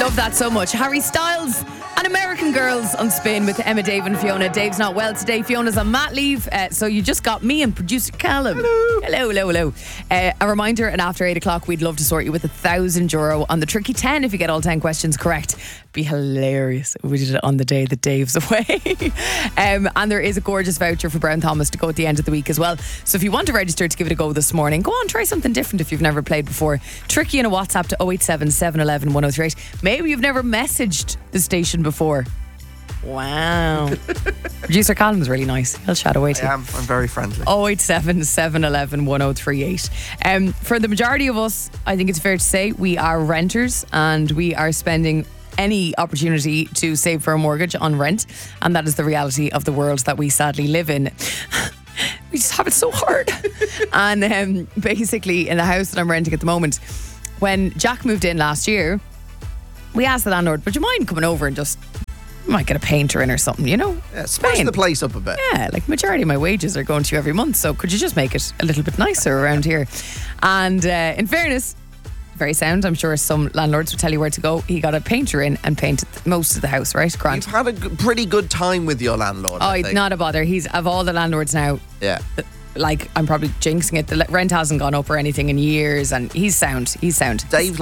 love that so much. Harry Styles and American Girls on Spin with Emma, Dave and Fiona. Dave's not well today. Fiona's on mat leave. So you just got me and producer Callum. Hello. A reminder, and after 8 o'clock, we'd love to sort you with €1,000 on the Tricky 10 if you get all 10 questions correct. Be hilarious if we did it on the day that Dave's away. And there is a gorgeous voucher for Brown Thomas to go at the end of the week as well. So if you want to register to give it a go this morning, go on, try something different if you've never played before. Tricky in a WhatsApp to 087 711 1038. Maybe you've never messaged the station before. Wow. Producer Callum's really nice. He'll chat away to you. I'm very friendly. 087 711 1038. For the majority of us, I think it's fair to say we are renters and we are spending any opportunity to save for a mortgage on rent, and that is the reality of the world that we sadly live in. We just have it so hard. And basically in the house that I'm renting at the moment, when Jack moved in last year, we asked the landlord, would you mind coming over and just might get a painter in or something, you know? Yeah, spice the place up a bit. Yeah, like majority of my wages are going to you every month, so could you just make it a little bit nicer around here? And in fairness, very sound, I'm sure some landlords would tell you where to go. He got a painter in and painted most of the house, right? Grant. You've had a pretty good time with your landlord, I think. Not a bother. He's, of all the landlords now, yeah, like, I'm probably jinxing it, the rent hasn't gone up or anything in years, and he's sound. Dave's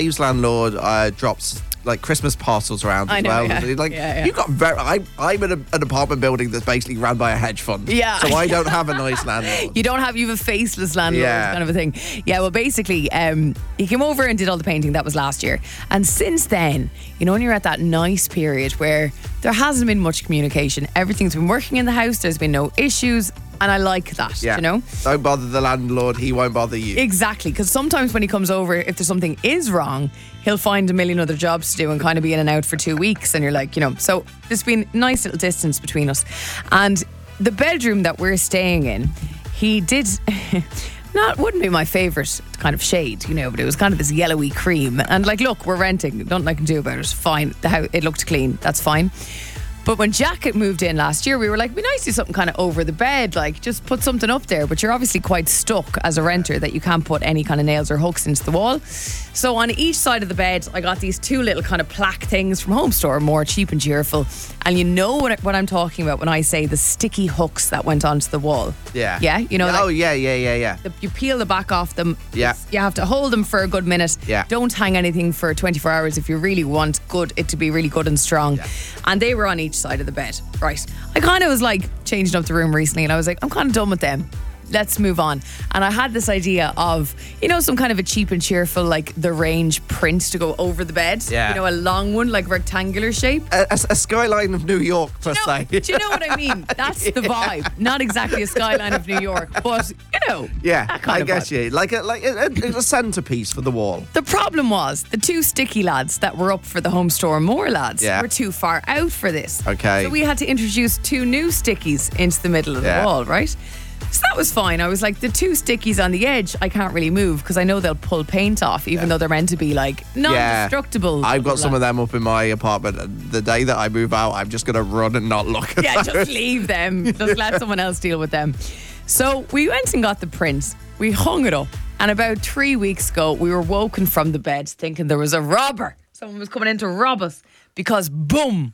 landlord drops like Christmas parcels around as well. Yeah. You got I'm in an apartment building that's basically run by a hedge fund. Yeah. So I don't have a nice landlord. You have a faceless landlord kind of a thing. Yeah, well basically, he came over and did all the painting. That was last year. And since then, you know, when you're at that nice period where there hasn't been much communication, everything's been working in the house, there's been no issues. And I like that, you know? Don't bother the landlord, he won't bother you. Exactly, because sometimes when he comes over, if there's something is wrong, he'll find a million other jobs to do and kind of be in and out for 2 weeks. And you're like, you know, so there's been a nice little distance between us. And the bedroom that we're staying in, he did... wouldn't be my favourite kind of shade, you know, but it was kind of this yellowy cream. And like, look, we're renting, nothing I can do about it. Fine, it looked clean, that's fine. But when Jack had moved in last year, we were like, it'd be nice to do something kind of over the bed, like just put something up there. But you're obviously quite stuck as a renter that you can't put any kind of nails or hooks into the wall. So on each side of the bed, I got these two little kind of plaque things from Home Store, more cheap and cheerful. And you know what I'm talking about when I say the sticky hooks that went onto the wall. Yeah. Yeah? You know, yeah. You peel the back off them. Yeah. You have to hold them for a good minute. Yeah. Don't hang anything for 24 hours if you really want it to be really good and strong. Yeah. And they were on each side of the bed. Right. I kind of was like changing up the room recently and I was like, I'm kind of done with them. Let's move on. And I had this idea of, you know, some kind of a cheap and cheerful, like the range print to go over the bed. Yeah. You know, a long one, like rectangular shape. A skyline of New York, per se. Do you know what I mean? That's the vibe. Not exactly a skyline of New York, but, you know. Yeah, I guess you. Like a centerpiece for the wall. The problem was the two sticky lads that were up for the Home Store More lads were too far out for this. Okay. So we had to introduce two new stickies into the middle of the wall, right? So that was fine. I was like, the two stickies on the edge, I can't really move because I know they'll pull paint off, even though they're meant to be like non-destructible. I've got some of them up in my apartment. The day that I move out, I'm just going to run and not look at them. Just leave them. Just let someone else deal with them. So we went and got the print. We hung it up. And about 3 weeks ago, we were woken from the bed thinking there was a robber. Someone was coming in to rob us. Because boom,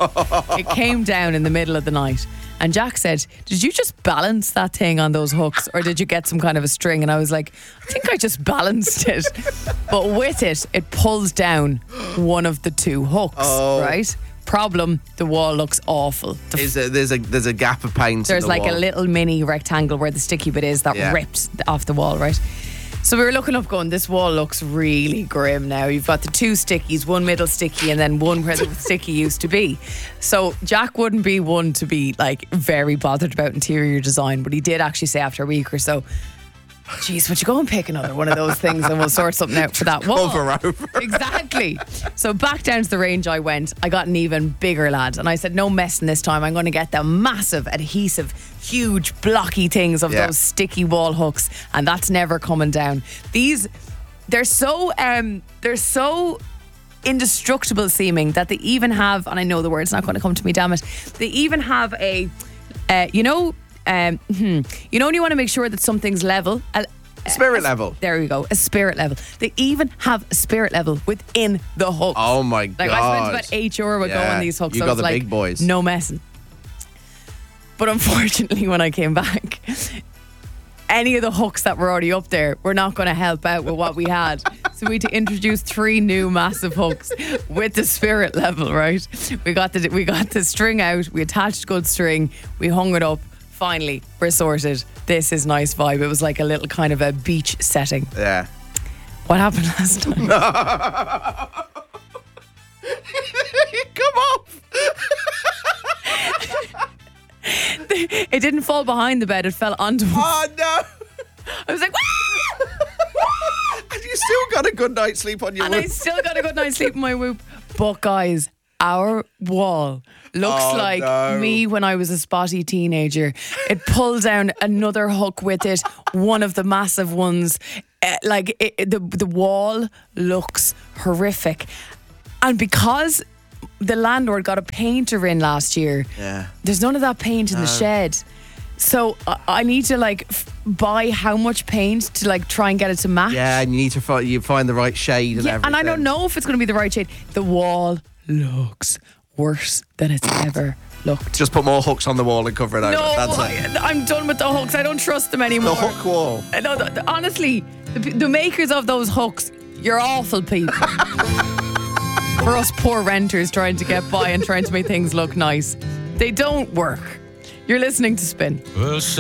it came down in the middle of the night. And Jack said, did you just balance that thing on those hooks or did you get some kind of a string? And I was like, I think I just balanced it. But with it pulls down one of the two hooks, right? Problem, the wall looks awful. There's a gap of paint. There's in the like wall. a little mini rectangle where the sticky bit is that ripped off the wall, right? So we were looking up going, this wall looks really grim now. You've got the two stickies, one middle sticky and then one where the sticky used to be. So Jack wouldn't be one to be like very bothered about interior design, but he did actually say after a week or so, geez, would you go and pick another one of those things and we'll sort something out for that wall? Cover over. Exactly. So back down to the range I went. I got an even bigger lad and I said, no messing this time. I'm going to get the massive adhesive, huge blocky things of those sticky wall hooks, and that's never coming down. They're so indestructible seeming that they even have, and I know the word's not going to come to me, damn it, they even have a you know when you want to make sure that something's level, Spirit level. There we go, a spirit level. They even have a spirit level within the hooks. Oh my Like I spent about €8 Yeah. going these hooks. You so got it's the like, big boys. no messing. But unfortunately, when I came back, any of the hooks that were already up there were not going to help out with what we had. So we had to introduce 3 new massive hooks with the spirit level, right? We got the string out, we attached good string, we hung it up. Finally, we're sorted. This is nice vibe. It was like a little kind of a beach setting. Yeah. What happened last time? Come off. It didn't fall behind the bed, it fell onto us. Oh no. I was like, And you still got a good night's sleep on your and I whoop. still got a good night's sleep in my whoop. But guys, our wall looks Oh, like no. me when I was a spotty teenager. It pulled down another hook with it, one of the massive ones. The wall looks horrific. And because the landlord got a painter in last year, Yeah. there's none of that paint in the shed. So I need to buy how much paint to try and get it to match. Yeah, and you need to find the right shade and Yeah, everything. and I don't know if it's going to be the right shade. The wall looks worse than it's ever looked. Just put more hooks on the wall and cover it over. No, That's it. I'm done with the hooks. I don't trust them anymore. The hook wall. No, honestly, the makers of those hooks, you're awful people. For us poor renters trying to get by and trying to make things look nice, they don't work. You're listening to Spin. Well,